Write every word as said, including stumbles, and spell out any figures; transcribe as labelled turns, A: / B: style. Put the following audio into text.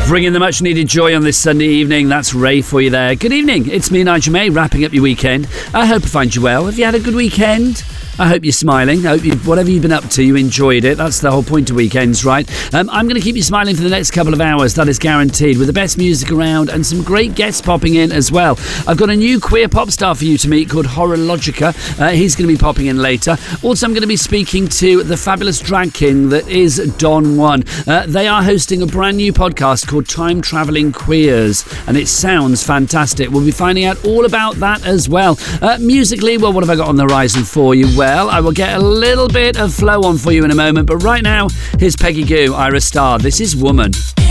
A: Bringing the much needed joy on this Sunday evening. That's Ray for you there. Good evening. It's me, Nigel May, wrapping up your weekend. I hope I find you well. Have you had a good weekend? I hope you're smiling. I hope you, whatever you've been up to, you enjoyed it. That's the whole point of weekends, right? Um, I'm going to keep you smiling for the next couple of hours. That is guaranteed, with the best music around and some great guests popping in as well. I've got a new queer pop star for you to meet called Horologica. Uh, he's going to be popping in later. Also, I'm going to be speaking to the fabulous drag king that is Don One. Uh, they are hosting a brand new podcast called Time Travelling Queers, and it sounds fantastic. We'll be finding out all about that as well. Uh, musically, well, what have I got on the horizon for you? Well, Well, I will get a little bit of flow on for you in a moment, but right now, here's Peggy Gou, Ira Starr. This is Woman.